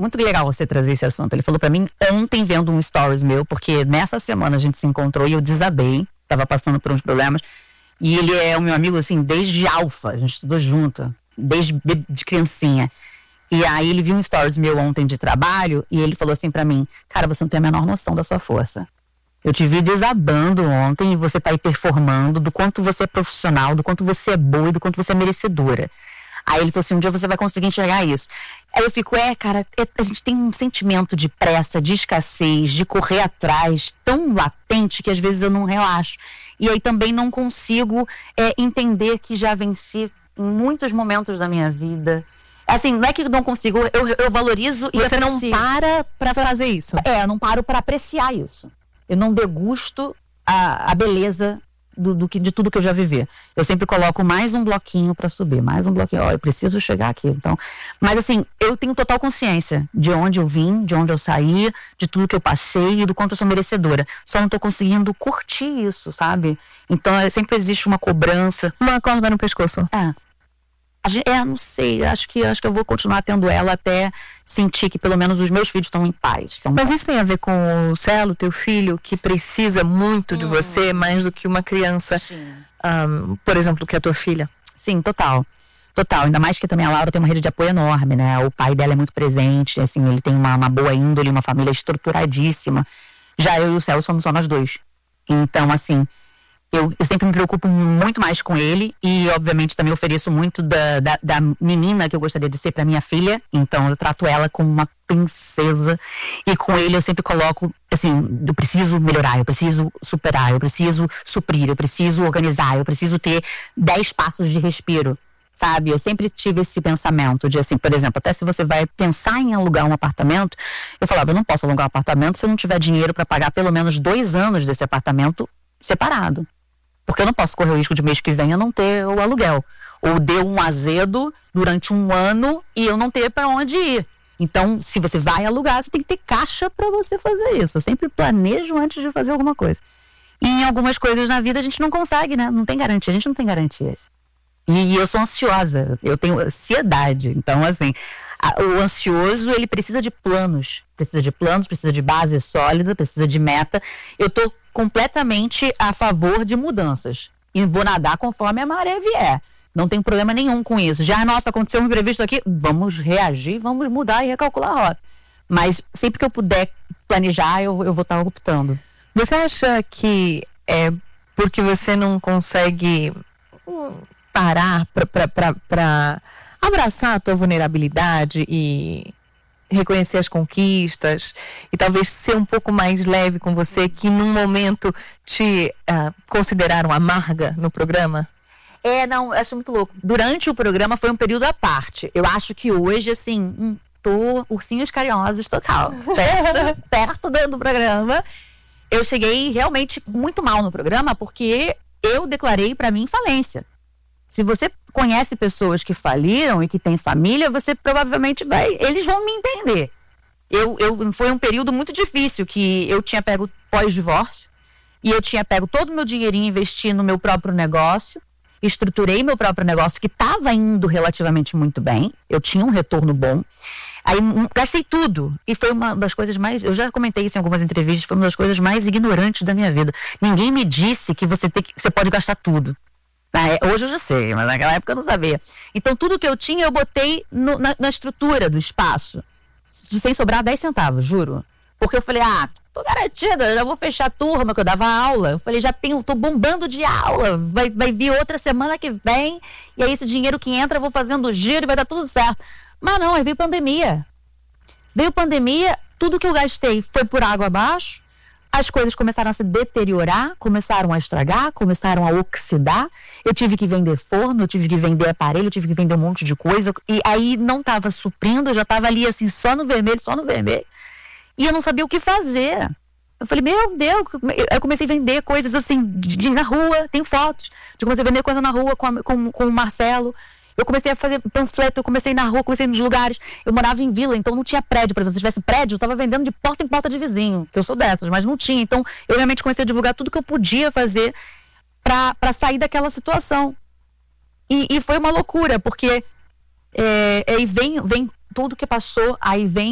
muito legal você trazer esse assunto. Ele falou pra mim ontem, vendo um stories meu, porque nessa semana a gente se encontrou e eu desabei, tava passando por uns problemas. E ele é o meu amigo, assim, desde alfa, a gente estudou junto, desde de criancinha. E aí ele viu um stories meu ontem de trabalho e ele falou assim pra mim: cara, você não tem a menor noção da sua força. Eu te vi desabando ontem e você tá aí performando, do quanto você é profissional, do quanto você é boa e do quanto você é merecedora. Aí ele falou assim: um dia você vai conseguir enxergar isso. Aí eu fico, cara, a gente tem um sentimento de pressa, de escassez, de correr atrás, tão latente que às vezes eu não relaxo. E aí também não consigo entender que já venci em muitos momentos da minha vida. Assim, não é que eu não consigo, eu valorizo e você aprecio. Não para pra fazer isso. Eu não paro pra apreciar isso. Eu não degusto a beleza de tudo que eu já vivi. Eu sempre coloco mais um bloquinho pra subir, mais um bloquinho. Eu preciso chegar aqui. Então, mas assim, eu tenho total consciência de onde eu vim, de onde eu saí, de tudo que eu passei e do quanto eu sou merecedora. Só não tô conseguindo curtir isso, sabe? Então, sempre existe uma cobrança. Uma corda no pescoço. Não sei, acho que eu vou continuar tendo ela até sentir que pelo menos os meus filhos estão em paz. Mas isso tem a ver com o Celo, teu filho, que precisa muito de você, mais do que uma criança, por exemplo, que é a tua filha? Sim, total. Ainda mais que também a Laura tem uma rede de apoio enorme, né? O pai dela é muito presente, assim, ele tem uma boa índole, uma família estruturadíssima. Já eu e o Celo somos só nós dois. Então, assim, eu sempre me preocupo muito mais com ele e, obviamente, também ofereço muito da menina que eu gostaria de ser para minha filha. Então, eu trato ela como uma princesa. E com ele eu sempre coloco, assim, eu preciso melhorar, eu preciso superar, eu preciso suprir, eu preciso organizar, eu preciso ter 10 passos de respiro, sabe? Eu sempre tive esse pensamento de, assim, por exemplo, até se você vai pensar em alugar um apartamento, eu falava, eu não posso alugar um apartamento se eu não tiver dinheiro para pagar pelo menos 2 anos desse apartamento separado. Porque eu não posso correr o risco de mês que vem eu não ter o aluguel. Ou deu um azedo durante um ano e eu não ter para onde ir. Então, se você vai alugar, você tem que ter caixa para você fazer isso. Eu sempre planejo antes de fazer alguma coisa. E em algumas coisas na vida a gente não consegue, né? Não tem garantia, a gente não tem garantias. E eu sou ansiosa, eu tenho ansiedade. Então, assim, o ansioso, ele precisa de planos. Precisa de base sólida, precisa de meta. Eu tô completamente a favor de mudanças. E vou nadar conforme a maré vier. Não tem problema nenhum com isso. Já, nossa, aconteceu um imprevisto aqui, vamos reagir, vamos mudar e recalcular a rota. Mas sempre que eu puder planejar, eu vou estar optando. Você acha que é porque você não consegue parar para abraçar a tua vulnerabilidade e reconhecer as conquistas e talvez ser um pouco mais leve com você, que num momento te consideraram amarga no programa? Não, acho muito louco. Durante o programa foi um período à parte. Eu acho que hoje, assim, tô ursinhos carinhosos total. Perto do programa. Eu cheguei realmente muito mal no programa porque eu declarei pra mim falência. Se você conhece pessoas que faliram e que têm família, você provavelmente eles vão me entender. Foi um período muito difícil que eu tinha pego pós-divórcio e eu tinha pego todo o meu dinheirinho e investi no meu próprio negócio, estruturei meu próprio negócio que estava indo relativamente muito bem, eu tinha um retorno bom, aí gastei tudo e foi uma das coisas mais, eu já comentei isso em algumas entrevistas, foi uma das coisas mais ignorantes da minha vida. Ninguém me disse que você pode gastar tudo. Hoje eu já sei, mas naquela época eu não sabia. Então tudo que eu tinha eu botei na estrutura do espaço, sem sobrar 10 centavos, juro. Porque eu falei, tô garantida, já vou fechar a turma que eu dava aula. Eu falei, tô bombando de aula, vai vir outra semana que vem, e aí esse dinheiro que entra eu vou fazendo giro e vai dar tudo certo. Mas não, aí veio pandemia. Tudo que eu gastei foi por água abaixo. As coisas começaram a se deteriorar, começaram a estragar, começaram a oxidar. Eu tive que vender forno, eu tive que vender aparelho, eu tive que vender um monte de coisa. E aí não estava suprindo, eu já estava ali assim, só no vermelho. E eu não sabia o que fazer. Eu falei, meu Deus, eu comecei a vender coisas assim, na rua, tem fotos. Eu comecei a vender coisa na rua com o Marcelo. Eu comecei a fazer panfleto, eu comecei na rua, comecei nos lugares. Eu morava em vila, então não tinha prédio, por exemplo. Se tivesse prédio, eu estava vendendo de porta em porta de vizinho, que eu sou dessas, mas não tinha. Então, eu realmente comecei a divulgar tudo que eu podia fazer para sair daquela situação. E foi uma loucura, porque aí vem tudo que passou, aí vem